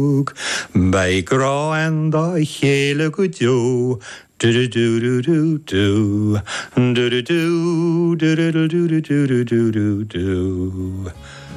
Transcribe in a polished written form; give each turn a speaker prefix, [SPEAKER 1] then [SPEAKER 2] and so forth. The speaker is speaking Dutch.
[SPEAKER 1] Bij grauw en dat gele goedjo. Do-do-do-do-do-do. Do-do-do, do-do-do-do-do-do-do-do.